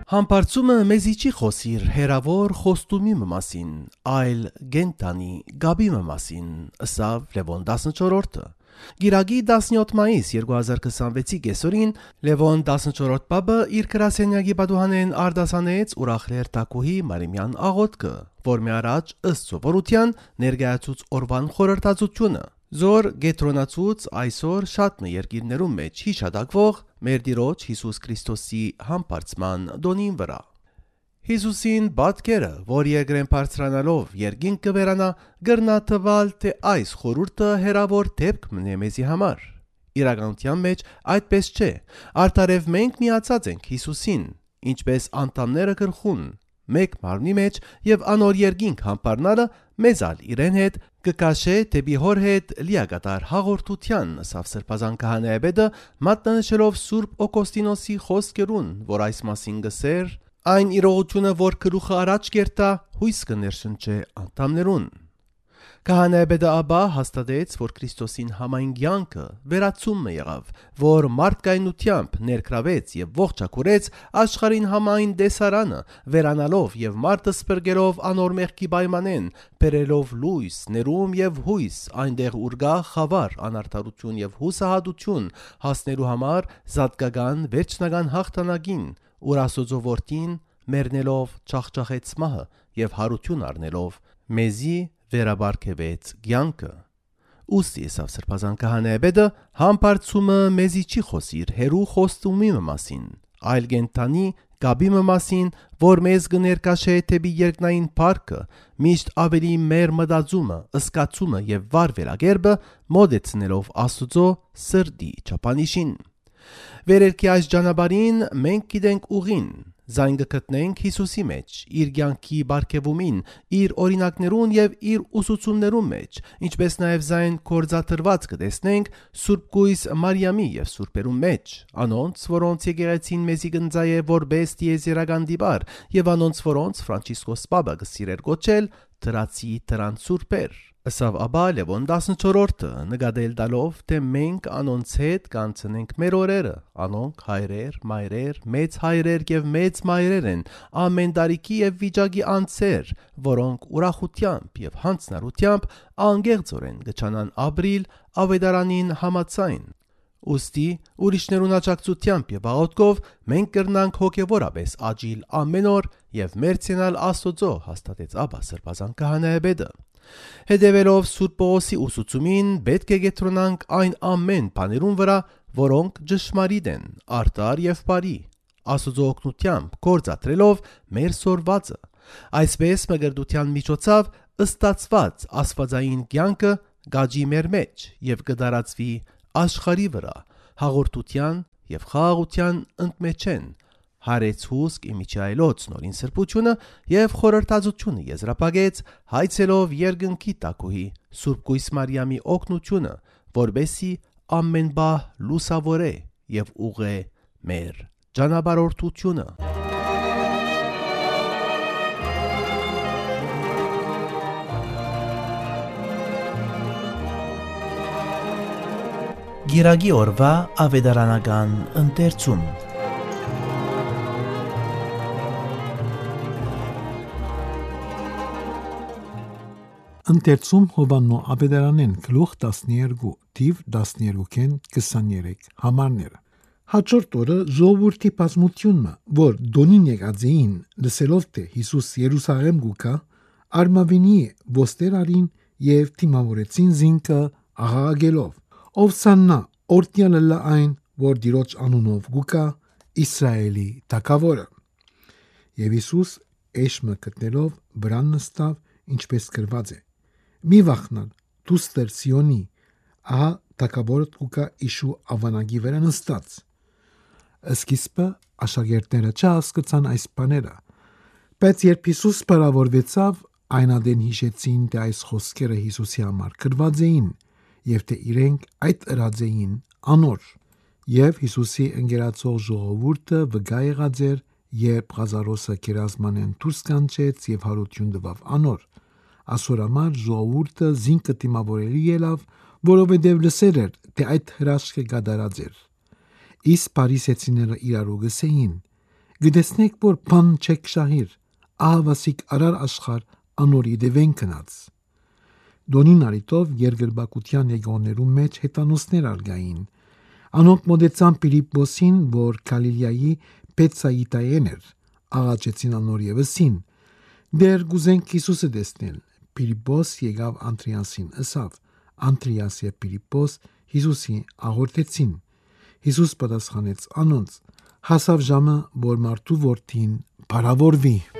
Համբարձումը մեզի չի խոսիր հերավոր խոստումի մասին, այլ գենտանի գաբի մասին, ըսավ Լևոն 14-ը։ Գիրագի 17 մայիս 2026-ի կեսօրին Լևոն 14 պապը իր գրասենյակի պատուհանեն արդասանեց ուրախլեր տակուհի Մարիմյան աղոթքը, որ մի առաջ ըստ սովորության ներկայացուց օրվան խորհրդածությունը։ Զոր գետրոնացուց այսօր շատ երկիրներում մեջ հիշադակվող մեր Տիրոջ Հիսուս Քրիստոսի համբարձման դոնին վրա։ Հիսուսին պատկերը, որ երկրեն բարձրանալով երկինք կվերանա, գրնա թվալ, թե այս խորհուրդը հերավոր դեպք մնե մեզի համար։ Իրականության մեջ այդպես չէ։ Արդարև մենք միացած ենք Հիսուսին, ինչպես անդամները գլխուն, մեկ մարմնի մեջ եւ անոր երկինք համբարնալը մեզալ իրեն հետ կկաշե դեպի հոր հետ լիակատար հաղորդության, ըսավ Սրբազան քահանայապետը մատնանշելով Սուրբ Օգոստինոսի խոսքերուն, որ այս մասին գսեր, այն իրողությունը, որ գլուխը առաջ կերտա, հույս կներշնչե անդամներուն։ Քահանայապետը ապա հաստատեց, որ Քրիստոսին համայն կյանքը վերացումը եղավ, որ մարդկայնությամբ ներգրավեց եւ ողջակուրեց աշխարհին համայն դեսարանը, վերանալով եւ մարդը սպրգելով անոր մեղքի պայմանեն, բերելով լույս, ներում եւ հույս, այնտեղ ուր գա խավար, անարդարություն եւ հուսահատություն, հասնելու համար զատկական վերջնական հաղթանակին, ուր Աստծո որդին մեռնելով չախճախեց մահը եւ հարություն առնելով մեզի վերաբարգևեց կյանքը։ Ուստի եսավ Սրբազան քահանայապետը համբարձումը մեզի չի խոսիր հերու խոստումի մասին, այլ գենտանի գաբի մասին, որ մեզ կներկաշե դեպի երկնային փառքը, միշտ ավելի մեր մտածումը, ըսկացումը եւ վար վերագերբը մոդեցնելով Աստծո սրտի չափանիշին։ Վերերքի այս ճանապարհին մենք գիտենք ուղին, զայն կգտնենք Հիսուսի մեջ, իր կյանքի բարգեւումին, իր օրինակներուն եւ իր ուսուցումներուն մեջ, ինչպես նաեւ զայն կորզաթրված կտեսնենք Սուրբ Գույս Մարիամի եւ Սուրբերուն մեջ, անոնց, որոնց եկեղեցին մեզի կնձայե որպես տիեզերական դիպար եւ անոնց, որոնց Ֆրանցիսկոս Պապը կսիրեր գոչել դրացի դրան սուրբեր։ Ըսավ ապա Լևոն 14-ը նկատել տալով, թե մենք անոնց հետ կանցնենք մեր օրերը, անոնք հայրեր, մայրեր, մեծ հայրեր եւ մեծ մայրեր են, ամեն տարիքի եւ վիճակի անձեր, որոնք ուրախությամբ եւ հանցնարությամբ անգեղծորեն գճանան ապրիլ ավետարանին համացայն։ Ուստի ուրիշներուն աջակցությամբ եւ աղոթքով մենք կրնանք հոգեվորապես աճիլ ամեն օր եւ մերցենալ Աստծո, հաստատեց ապա Սրբազան քահանայապետը։ Հետևելով Սուրբ Պողոսի ուսուցումին պետք է կետրոնանք այն ամեն բաներուն վրա, որոնք ճշմարիտ են, արդար եւ բարի, Աստծո օգնությամբ կործատրելով մեր սորվածը։ Այսպես մգրդության միջոցով ըստացված աստվածային կյանքը գաջի մեր մեջ եւ կդարածվի աշխարհի վրա հաղորդության եւ խաղաղության ընդմեջեն հարեց հուսք իմիջայլոց նորին սրբությունը եւ խորհրդածությունը եզրապագեց հայցելով երկնքի տակուհի Սուրբ Գույս Մարիամի օգնությունը, որբեսի ամեն բահ լուսավորե եւ ուղե մեր ճանապարհորդությունը։ Գիրագի օրվա ավետարանական ընթերցում։ Ընթերցում Հովաննո ավետարանեն գլուխ 12 թիվ 12-ին 23 համարները։ Հաջորդ օրը ժողովրդի բազմությունը, որ դոնին եկած էին, լսելով թե Հիսուս Երուսաղեմ գուկա, արմավինի ոստեր արին եւ թիմավորեցին զինքը աղաղակելով. Ով սաննա օրդյալը լայն, որ Տիրոջ անունով գուկա, Իսրայելի թագավորը։ Եվ Հիսուս էշմը գտնելով վրան նստավ, ինչպես գրված է. Մի վախնալ, դուստր Սիոնի, ահա թագավորդ գուկա իշու ավանագի վրա նստած։ Սկիզբը աշակերտները չհասկացան այս բաները, բայց երբ Հիսուս բարավորվեցավ, այնադեն հիշեցին, թե այս խոսքերը Հիսուսի համար գրված էին եւ թե իրենք այդ ըրած էին անոր։ Եվ Հիսուսի ընկերացող ժողովուրդը վգա եղած էր, երբ Ղազարոսը գերազմանեն դուրս կանչեց եւ հարություն տվավ անոր։ Ասոր համար ժողովուրդը զինքը դիմավորելի ելավ, որովհետև լսեր էր, թե այդ հրաշքը կատարած էր։ Իսկ փարիսեցիները իրարու գսեին. Գտեսնեք, որ բան չեք շահիր, ահավասիկ արար աշխար անորի դևեն կնած։ Դոնին արիտով երկրբակության եկողներու մեջ հետանոսներ արգային։ Անոնք մոտեցան Փիլիպոսին, որ Գալիլեայի Բեթսայիդայեն էր, աղաչեցին անոր եւսին. «Դեր գուզենք Հիսուսը տեսնել»։ Փիլիպոս եկավ Անտրիասին, ըսավ. Անտրիաս եւ Փիլիպոս Հիսուսի աղոթեցին։ Հիսուս պատասխանեց անոնց. «Հասավ ժամը, որ մարդու որդին փառավորվի»։